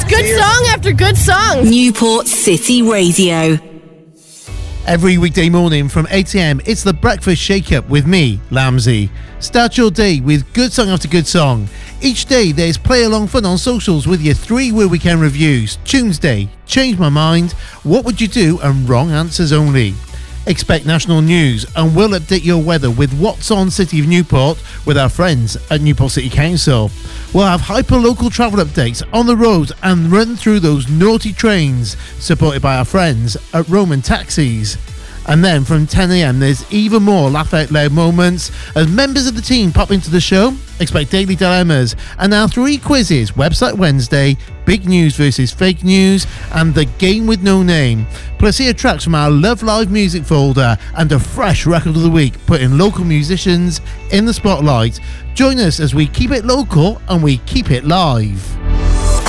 good song after good song. Newport City Radio. Every weekday morning from 8am, it's the Breakfast Shake-Up with me, Lamsey. Start your day with good song after good song. Each day there's play-along fun on socials with your 3 Wheel Weekend reviews. Tuesday, Change My Mind, What Would You Do, and Wrong Answers Only. Expect national news, and we'll update your weather with What's On City of Newport with our friends at Newport City Council. We'll have hyper-local travel updates on the road and run through those naughty trains, supported by our friends at Roman Taxis. And then from 10am there's even more laugh out loud moments as members of the team pop into the show. Expect daily dilemmas and our 3 quizzes, Website Wednesday, Big News versus Fake News, and The Game with No Name. Plus hear tracks from our Love Live music folder and a fresh record of the week, putting local musicians in the spotlight. Join us as we keep it local and we keep it live.